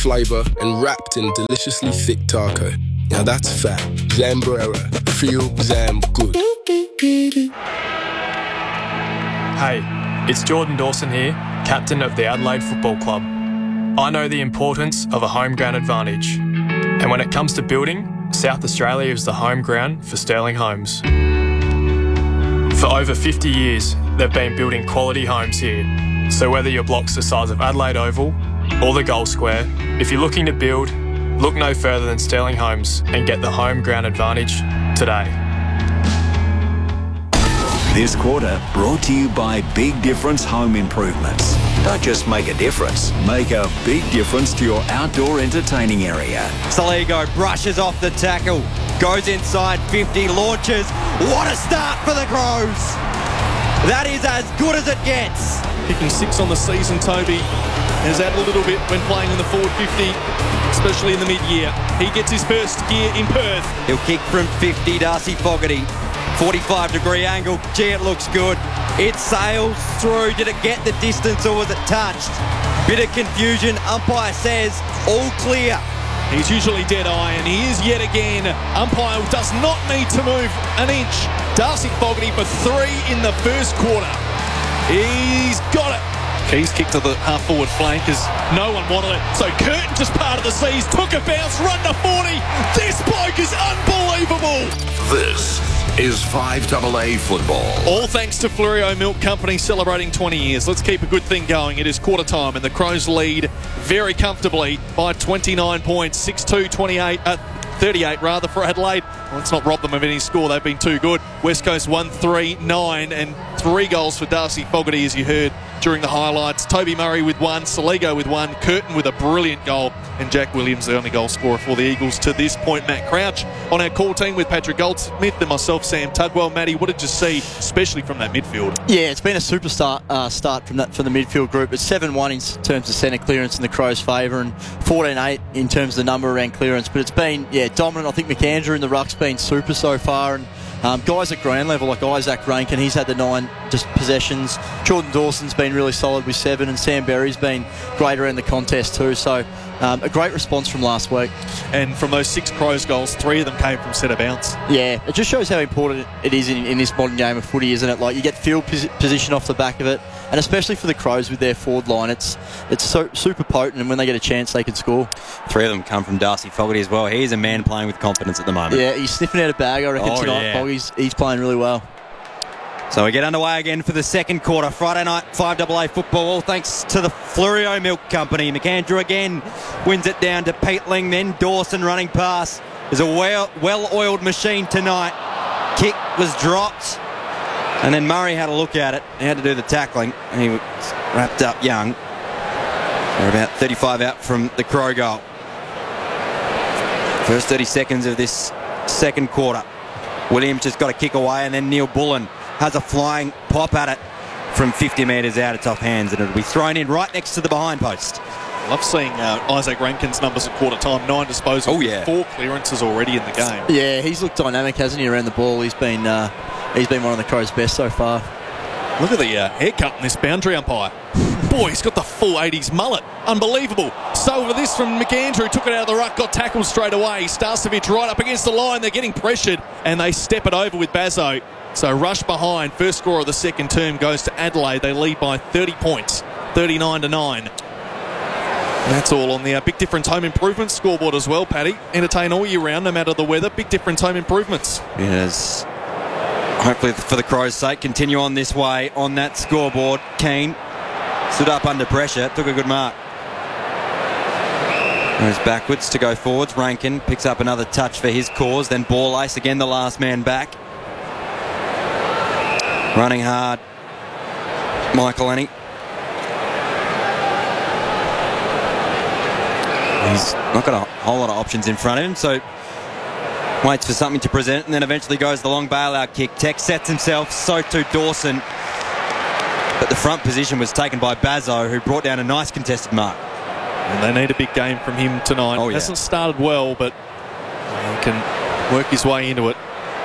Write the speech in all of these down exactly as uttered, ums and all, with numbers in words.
flavour and wrapped in deliciously thick taco. Now that's fat. Zambrera. Feel Zam good. Hey, it's Jordan Dawson here, captain of the Adelaide Football Club. I know the importance of a home ground advantage. And when it comes to building, South Australia is the home ground for Sterling Homes. For over fifty years, they've been building quality homes here. So whether your block's the size of Adelaide Oval or the Gold Square, if you're looking to build, look no further than Sterling Homes and get the home ground advantage today. This quarter brought to you by Big Difference Home Improvements. Don't just make a difference, make a big difference to your outdoor entertaining area. Saligo brushes off the tackle, goes inside fifty, launches. What a start for the Crows! That is as good as it gets. Kicking six on the season, Toby has added a little bit when playing in the forward fifty, especially in the mid-year. He gets his first year in Perth. He'll kick from fifty, Darcy Fogarty. forty-five degree angle. Gee, it looks good. It sails through. Did it get the distance or was it touched? Bit of confusion. Umpire says all clear. He's usually dead-eye, and he is yet again. Umpire does not need to move an inch. Darcy Fogarty for three in the first quarter. He's got it. Keys kick to the half-forward flank as no one wanted it. So Curtin just part of the seas, took a bounce, run to forty. This bloke is unbelievable. This is five A A football. All thanks to Fleurieu Milk Company celebrating twenty years. Let's keep a good thing going. It is quarter time and the Crows lead very comfortably by twenty-nine points. six two, twenty-eight, uh, thirty-eight rather for Adelaide. Well, let's not rob them of any score. They've been too good. West Coast one three nine and three goals for Darcy Fogarty, as you heard during the highlights. Toby Murray with one, Saligo with one, Curtin with a brilliant goal, and Jack Williams the only goal scorer for the Eagles to this point. Matt Crouch on our call team with Patrick Goldsmith and myself, Sam Tugwell. Matty, what did you see, especially from that midfield? Yeah, it's been a super start, uh, start from that from the midfield group. It's seven one in terms of centre clearance in the Crows' favour and fourteen eight in terms of the number around clearance. But it's been, yeah, dominant. I think McAndrew in the ruck's been super so far, and Um, guys at ground level like Isaac Rankin, he's had the nine just possessions. Jordan Dawson's been really solid with seven, and Sam Berry's been great around the contest too. So um, a great response from last week. And from those six Crows goals, three of them came from set of bounce. Yeah, it just shows how important it is in, in this modern game of footy, isn't it? Like, you get field pos- position off the back of it, and especially for the Crows with their forward line, it's it's so super potent, and when they get a chance, they can score. Three of them come from Darcy Fogarty as well. He's a man playing with confidence at the moment. Yeah, he's sniffing out a bag, I reckon, oh, tonight. Yeah. He's, he's playing really well. So we get underway again for the second quarter. Friday night five A A football, all thanks to the Fleurieu Milk Company. McAndrew again wins it down to Peatling, then Dawson running past. There's a well, well-oiled machine tonight. Kick was dropped, and then Murray had a look at it. He had to do the tackling, and he was wrapped up young. They're about thirty-five out from the Crow goal. First thirty seconds of this second quarter. Williams just got a kick away, and then Neil Bullen has a flying pop at it from fifty metres out. It's off hands, and it'll be thrown in right next to the behind post. Love seeing uh, Isaac Rankin's numbers at quarter time. Nine disposals, oh, yeah. four clearances already in the game. Yeah, he's looked dynamic, hasn't he, around the ball? He's been uh, he's been one of the Crows' best so far. Look at the uh, haircut in this boundary umpire. Boy, he's got the full eighties mullet. Unbelievable. So over this from McAndrew, took it out of the ruck, got tackled straight away. Starcevic right up against the line. They're getting pressured, and they step it over with Bazzo. So rush behind. First score of the second term goes to Adelaide. They lead by thirty points, thirty-nine to nine. And that's all on the uh, Big Difference Home Improvements scoreboard as well, Paddy. Entertain all year round, no matter the weather. Big Difference Home Improvements. Yes. Hopefully, for the Crows' sake, continue on this way on that scoreboard. Keane stood up under pressure, took a good mark. Goes backwards to go forwards. Rankin picks up another touch for his cause. Then Ball Ace again, the last man back. Running hard. Michael Ennie. He's not got a whole lot of options in front of him, so waits for something to present, and then eventually goes the long bailout kick. Tech sets himself, so too Dawson. But the front position was taken by Bazzo, who brought down a nice contested mark. And they need a big game from him tonight. Oh, yeah. Hasn't started well, but he can work his way into it.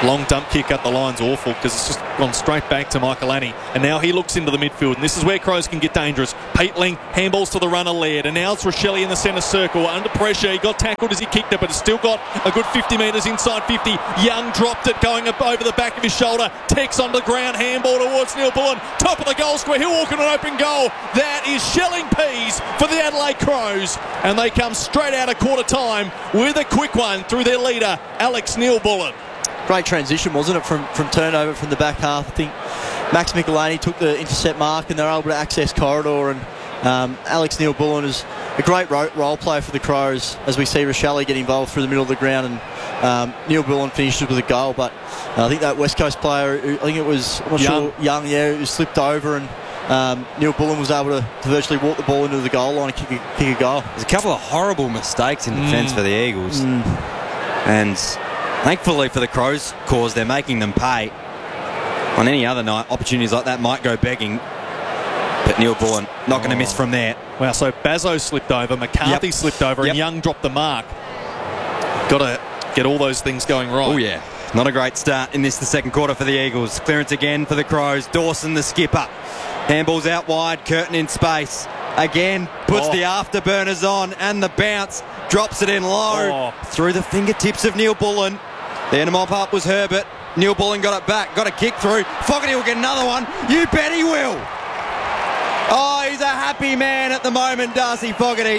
Long dump kick up the line's awful because it's just gone straight back to Michaelani. And now he looks into the midfield, and this is where Crows can get dangerous. Peatling handballs to the runner, Laird, and now it's Rochelle in the centre circle. Under pressure, he got tackled as he kicked it, but it's still got a good fifty metres inside fifty. Young dropped it, going up over the back of his shoulder. Tex on the ground, handball towards Neil Bullen. Top of the goal square, he'll walk in an open goal. That is shelling peas for the Adelaide Crows, and they come straight out of quarter time with a quick one through their leader, Alex Neil Bullen. Great transition, wasn't it, from, from turnover from the back half. I think Max Michelini took the intercept mark and they were able to access corridor, and um, Alex Neil Bullen is a great ro- role player for the Crows as we see Rochelle get involved through the middle of the ground, and um, Neil Bullen finishes with a goal. But uh, I think that West Coast player, who, I think it was, I'm not Young. sure, Young, yeah, who slipped over, and um, Neil Bullen was able to, to virtually walk the ball into the goal line and kick a, kick a goal. There's a couple of horrible mistakes in defence Mm. for the Eagles. Mm. And thankfully for the Crows' cause, they're making them pay. On any other night, opportunities like that might go begging. But Neil Bullen not going to miss from there. Wow, so Bazzo slipped over, McCarthy Yep. slipped over, Yep. and Young dropped the mark. Got to get all those things going right. Oh, yeah. Not a great start in this, the second quarter for the Eagles. Clearance again for the Crows. Dawson, the skipper. Handballs out wide. Curtin in space. Again, puts Oh. the afterburners on, and the bounce drops it in low Oh. through the fingertips of Neil Bullen. The mop up was Herbert. Neil Bullen got it back, got a kick through. Fogarty will get another one. You bet he will. Oh, he's a happy man at the moment, Darcy Fogarty.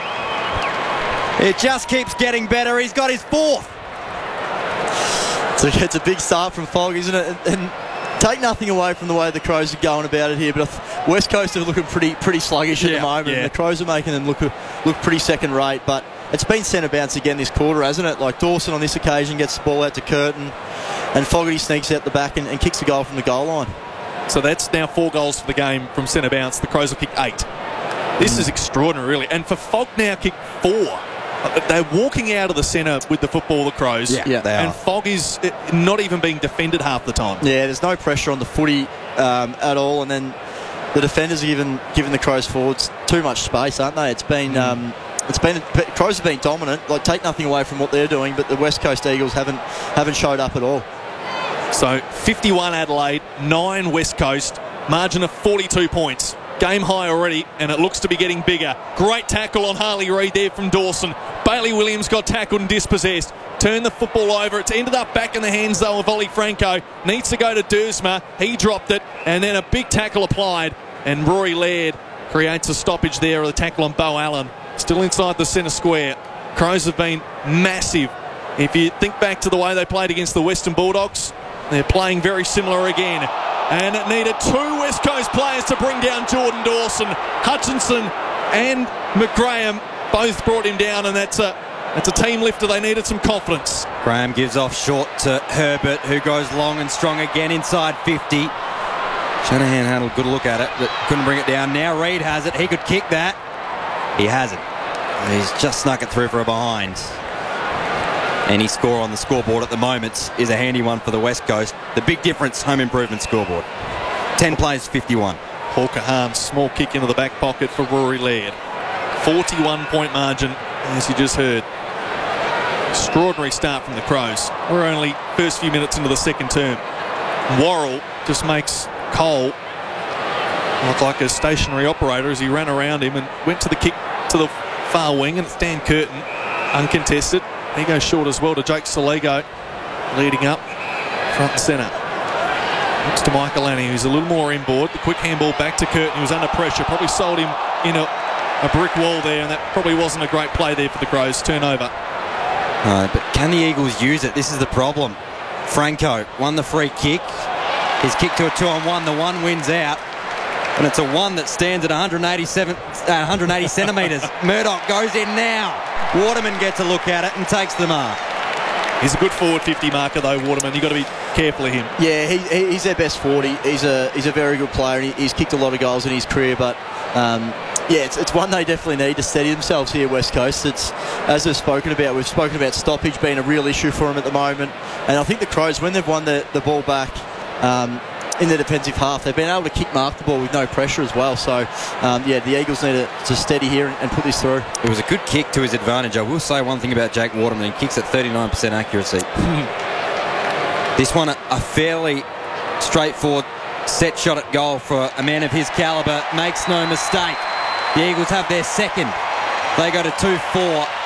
It just keeps getting better. He's got his fourth. So it's a big start from Fogg, isn't it? And, and take nothing away from the way the Crows are going about it here, but West Coast are looking pretty pretty sluggish at Yeah, the moment. yeah. And the Crows are making them look look pretty second rate, but it's been centre bounce again this quarter, hasn't it? Like Dawson on this occasion gets the ball out to Curtin, and Fogarty sneaks out the back and, and kicks the goal from the goal line. So that's now four goals for the game from centre bounce. The Crows will kick eight. This is extraordinary, really. And for Fogg now kick four. They're walking out of the centre with the football, the Crows. Yeah, Yeah. they And are. Fogg is uh, not even being defended half the time. Yeah, there's no pressure on the footy um, at all, and then the defenders are giving giving the Crows forwards too much space, aren't they? It's been um, it's been Crows have been dominant. Like, take nothing away from what they're doing, but the West Coast Eagles haven't haven't showed up at all. So fifty-one Adelaide, nine West Coast, margin of forty-two points. Game high already, and it looks to be getting bigger. Great tackle on Harley Reid there from Dawson. Bailey Williams got tackled and dispossessed. Turned the football over. It's ended up back in the hands, though, of Ollie Franco. Needs to go to Dersma. He dropped it, and then a big tackle applied. And Rory Laird creates a stoppage there of the tackle on Bo Allen. Still inside the centre square. Crows have been massive. If you think back to the way they played against the Western Bulldogs, they're playing very similar again. And it needed two West Coast players to bring down Jordan Dawson. Hutchinson and McGraham both brought him down, and that's a that's a team lifter. They needed some confidence. Graham gives off short to Herbert, who goes long and strong again inside fifty. Shanahan had a good look at it, but couldn't bring it down. Now Reid has it. He could kick that. He hasn't. He's just snuck it through for a behind. Any score on the scoreboard at the moment is a handy one for the West Coast. The big difference, home improvement scoreboard. ten plays, fifty-one. Hawker Harms, small kick into the back pocket for Rory Laird. forty-one point margin, as you just heard. Extraordinary start from the Crows. We're only first few minutes into the second term. Worrell just makes Cole look like a stationary operator as he ran around him and went to the kick to the far wing, and it's Dan Curtin, uncontested. He goes short as well to Jake Soligo, leading up front and centre. Looks to Michaelani, who's a little more inboard. The quick handball back to Curtin, who was under pressure. Probably sold him in a, a brick wall there, and that probably wasn't a great play there for the Crows. Turnover. No, but can the Eagles use it? This is the problem. Franco won the free kick. He's kicked to a two on one. The one wins out. And it's a one that stands at one hundred eighty-seven, uh, one hundred eighty centimetres. Murdoch goes in now. Waterman gets a look at it and takes the mark. He's a good forward fifty marker, though, Waterman. You've got to be careful of him. Yeah, he, he, he's their best forty. He's a he's a very good player, and he, he's kicked a lot of goals in his career. But um, yeah, it's, it's one they definitely need to steady themselves here, West Coast. It's, as we've spoken about, we've spoken about stoppage being a real issue for them at the moment. And I think the Crows, when they've won the, the ball back um, in the defensive half, they've been able to kick mark the ball with no pressure as well. So um, yeah, the Eagles need to, to steady here and, and put this through. It was a good kick to his advantage. I will say one thing about Jake Waterman. He kicks at thirty-nine percent accuracy. This one a, a fairly straightforward set shot at goal for a man of his calibre. Makes no mistake. The Eagles have their second. They go to two four.